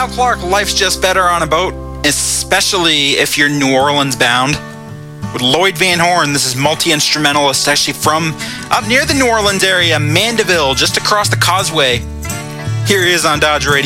Kyle Clark, Life's Just Better on a Boat, especially if you're New Orleans bound. With Lloyd Van Horn, this is multi-instrumentalist, actually from up near the New Orleans area, Mandeville, just across the causeway. Here he is on Dodge Radio.